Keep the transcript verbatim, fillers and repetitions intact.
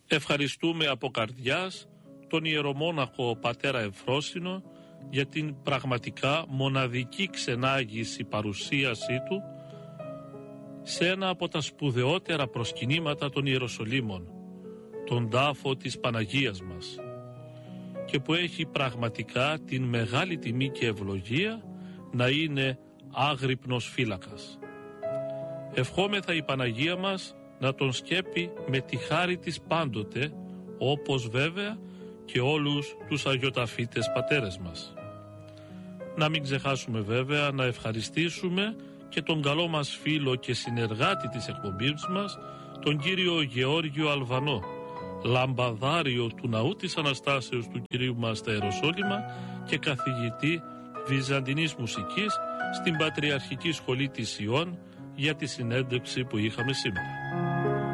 Ευχαριστούμε από καρδιάς τον ιερομόναχο πατέρα Ευφρόσινο για την πραγματικά μοναδική ξενάγηση παρουσίασή του σε ένα από τα σπουδαιότερα προσκυνήματα των Ιεροσολύμων, τον τάφο της Παναγίας μας, και που έχει πραγματικά την μεγάλη τιμή και ευλογία να είναι άγρυπνος φύλακας. Ευχόμεθα η Παναγία μας να τον σκέπει με τη χάρη της πάντοτε, όπως βέβαια και όλους τους αγιοταφήτες πατέρες μας. Να μην ξεχάσουμε βέβαια να ευχαριστήσουμε και τον καλό μας φίλο και συνεργάτη της εκπομπής μας, τον κύριο Γεώργιο Αλβανό, λαμπαδάριο του Ναού της Αναστάσεως του Κυρίου μας στα Ιεροσόλυμα και καθηγητή βυζαντινής μουσικής στην Πατριαρχική Σχολή της Ιών, για τη συνέντευξη που είχαμε σήμερα.